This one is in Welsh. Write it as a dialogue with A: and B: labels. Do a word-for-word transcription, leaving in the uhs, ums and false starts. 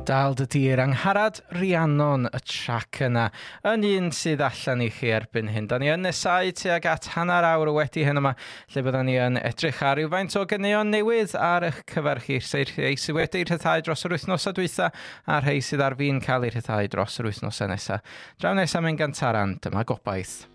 A: Dal dy dir Angharad Rhiannon y trac yna yn un sydd allan i chi erbyn hyn. Da ni yn nesau tuag at hanner awr wedi hyn yma lle byddwn ni yn edrych ar rhywfaint o ganeuon newydd ar eich cyfarch i'r rhai sydd wedi rhyddhau dros yr wythnosau dwytha a'r rhai sydd ar fin cael eu rhyddhau dros yr wythnosau nesaf. Draw nesaf mewn gantaran, dyma gobaith.